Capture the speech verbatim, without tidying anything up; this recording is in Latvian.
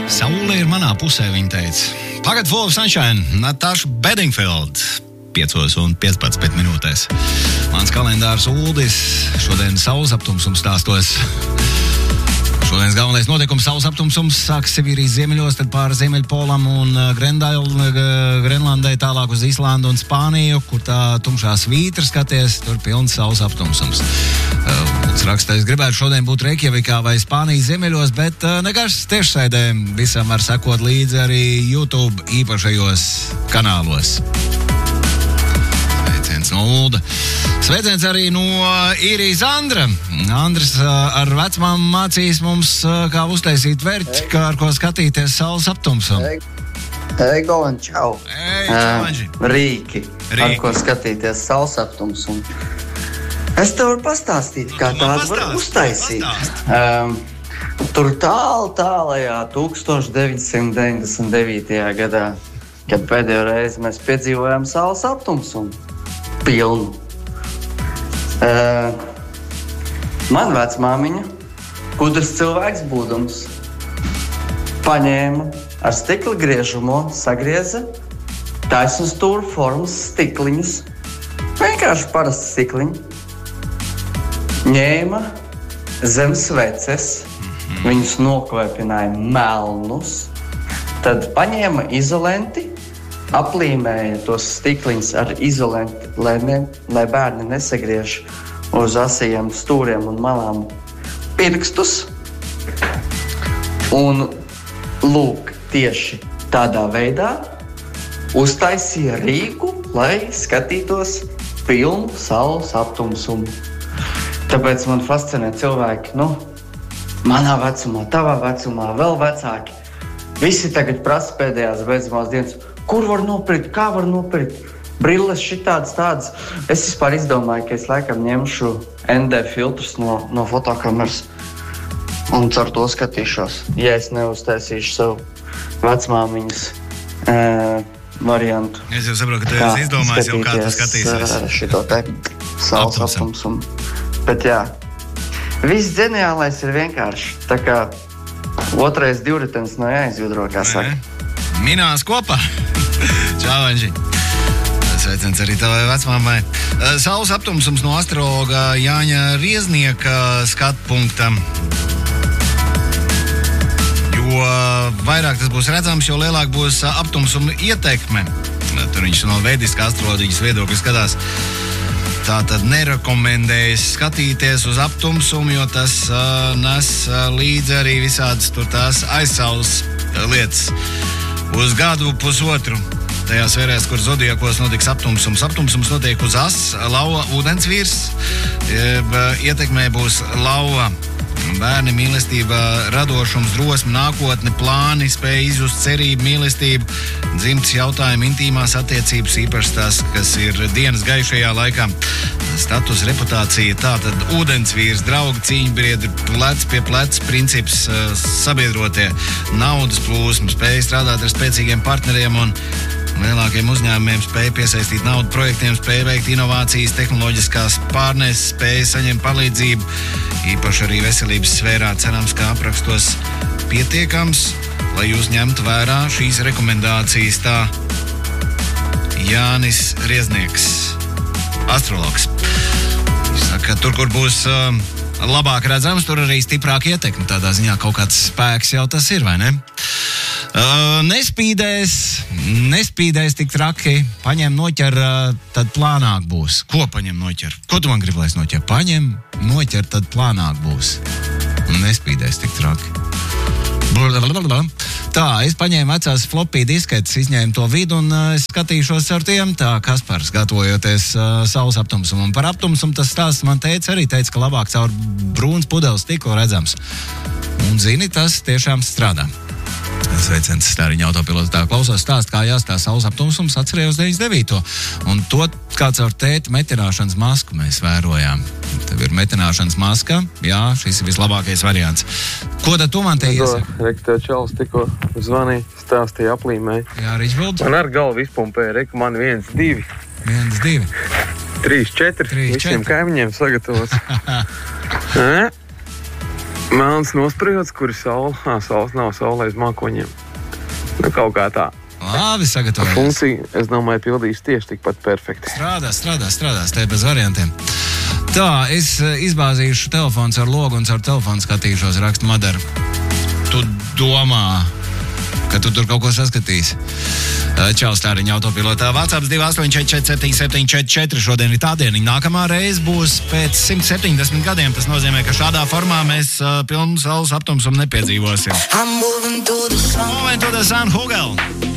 Saule ir manā pusē, viņa teica. Pocket full of sunshine, Natasha Bedingfield. piecos un piecpadsmit minūtēs. Mans kalendārs Uldis. Šodien saules aptumsums stāstos. Šodienas galvenais notikums saules aptumsums sāks Sibīrijas ziemeļos, tad pāri Ziemeļpolam un Grenlandai, tālāk uz Islandu un Spāniju, kur tā tumšā svītra skaties, tur pilns saules aptumsums. Uldis raksta, es gribētu šodien būt Reikjavikā vai Spānijas ziemeļos, bet nekas tiešsaidē visam var sekot līdzi arī YouTube īpašajos kanālos. Sveiciens no Ulda. Sveiciens arī no Īrijas Andra. Andris ar vecmām mācīs mums, kā uztaisīt verķi, kā ar ko skatīties saules aptumsam. Ego un čau. Ei, čau, Anži. Rīki, Rīki, ar ko skatīties saules aptumsum. Es tev varu pastāstīt, kā nu, tādu var uztaisīt. Um, tur tālu, tālajā tūkstoš deviņsimt deviņdesmit devītajā gadā, kad pēdējo reizi mēs piedzīvojām saules aptumsumu. Pilnu. Uh, man vecmāmiņa, gudrs cilvēks būdams, paņēma ar stikla griežumo, sagrieza taisnu stūra formas stikliņas, vienkārši parasti stikliņi, ņēma zem sveces, mm-hmm. viņus nokvēpināja melnus, tad paņēma izolenti, aplīmēja tos stikliņus ar izolenti, lai, ne, lai bērni nesagriež uz asajiem stūriem un malām pirkstus. Un lūk, tieši tādā veidā uztaisīja rīku, lai skatītos pilnu saules aptumsumu. Tāpēc man fascinē cilvēki, nu, manā vecumā, tavā vecumā, vēl vecāki. Visi tagad prasa pēdējās beidzamās dienas, kur var nopirkt, kā var nopirkt, brilles šitādas tādas. Es vispār izdomāju, ka es laikam ņemšu N D filtrus no, no fotokameras un caur to skatīšos, ja es neuztaisīšu savu vecmāmiņas e, variantu. Es jau saprotu, ka tu esi izdomājis jau, kā tu skatīsies. Šito te saules aptumsumu. Bet jā, viss ģeniālais ir vienkārši. Tā kā otrais divritens no jāizjudro, kā saka. Minās kopā. Čau, Anži. Sveiciens arī tavai vecmāmai. Saules aptumsums no astrologa Jāņa Rieznieka skatu punkta. Jo vairāk tas būs redzams, jo lielāk būs aptumsuma ietekme. Tur viņš no vediskā astroloģijas viedokļa skatās. Tā tad nerekomendējas skatīties uz aptumsumu, jo tas uh, nes uh, līdzi arī visādas tur tās aizsaules lietas. Uz gadu pusotru tajās sfērās, kur zodiakos notiks aptumsums. Aptumsums notiek uz as, lauva, ūdensvīrs. Ietekmē būs lauva. Bērni, mīlestība, radošums, drosme, nākotne, plāni, spēja izjust cerību, mīlestību, dzimtas jautājumu, intīmās attiecības, īpaši tās, kas ir dienas gaišajā laikā. Status, reputācija, tātad ūdensvīrs, draugi, cīņbiedri, plec pie plec, princips, sabiedrotie, naudas plūsma, spēja strādāt ar spēcīgiem partneriem un lielākiem uzņēmumiem, spēja piesaistīt naudu projektiem, spēja veikt inovācijas, tehnoloģiskās pārnēs, spēja saņemt palīdzību, īpaši arī veselības sfērā. Cerams, ka aprakstos pietiekams, lai jūs ņemtu vērā šīs rekomendācijas. Tā Jānis Rieznieks, astrologs. Viņš saka, ka tur, kur būs uh, labāk redzams, tur arī stiprāk ietekmi. Tādā ziņā kaut kāds spēks jau tas ir, vai ne? Uh, nespīdēs, nespīdēs tik traki, paņem noķer, uh, tad plānāk būs. Ko paņem noķer? Ko tu man gribi, lai es noķer? Paņem, noķer, tad plānāk būs. Nespīdēs tik traki. Blablabla. Tā, es paņēmu vecās floppy disketes, izņēmu to vidu un uh, skatīšos ar tiem. Tā, Kaspars, gatavojoties uh, saules aptumsumu. Un par aptumsumu tas stāsts man teica arī, teica, ka labāk caur brūns pudeles tikko redzams. Un zini, tas tiešām strādā. Sveiciens Stāriņa autopilots. Tā klausās stāst, kā jāstās saules aptumsums, atcerējos deviņdesmit devīto. Un to kāds ar tēti metināšanas masku mēs vērojām. Tev ir metināšanas maska, jā, šis ir vislabākais variants. Ko tad tu man te iesaki? Reku, tev čalis tikko zvanīja, stāstīja, aplīmēja. Jā, Ričbolds. Man ar galvu izpumpēja, reku, man viens, divi. Viens, divi. Trīs, četri. Trīs, visiem četri. Kaimiņiem sagatavots. Melns nospriedots, kur ir saule. Ā, saules nav, saule aiz mākoņiem. Nu, kaut kā tā. Labi, sagatavojies. Funkcija, es domāju, pildīs tieši tikpat perfekti. Strādā, strādā, strādās, te bez variantiem. Tā, es izbāzīšu telefons ar logu un caur telefonu skatīšos, rakstu Madara. Tu domā, ka tu tur kaut ko saskatīsi. Čau, Stāriņa autopilotā. WhatsApp divi astoņi četri četri septiņi septiņi četri četri. Šodien ir tā diena. Nākamā reize būs pēc simt septiņdesmit gadiem. Tas nozīmē, ka šādā formā mēs uh, pilnu saules aptumsumu nepiedzīvosim. Moment to the sun, Hugel.